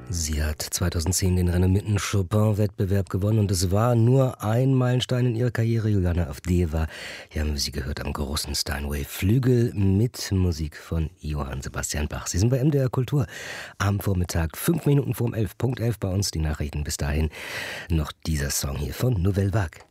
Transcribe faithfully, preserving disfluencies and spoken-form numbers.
Sie hat zweitausendzehn den renommierten Chopin-Wettbewerb gewonnen und es war nur ein Meilenstein in ihrer Karriere. Juliana Avdeeva, hier haben wir sie gehört am großen Steinway Flügel mit Musik von Johann Sebastian Bach. Sie sind bei M D R Kultur am Vormittag, fünf Minuten vor elf, Punkt elf bei uns, die Nachrichten bis dahin. Noch dieser Song hier von Nouvelle Vague.